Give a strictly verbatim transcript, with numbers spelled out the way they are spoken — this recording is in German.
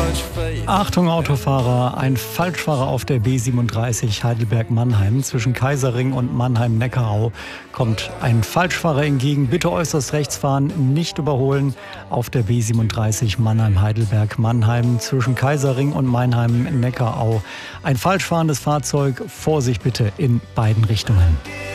Achtung Autofahrer, ein Falschfahrer auf der B siebenunddreißig Heidelberg-Mannheim. Zwischen Kaisering und Mannheim-Neckarau kommt ein Falschfahrer entgegen. Bitte äußerst rechts fahren, nicht überholen auf der B siebenunddreißig Mannheim-Heidelberg-Mannheim. Zwischen Kaisering und Mannheim-Neckarau ein falsch fahrendes Fahrzeug. Vorsicht bitte in beiden Richtungen.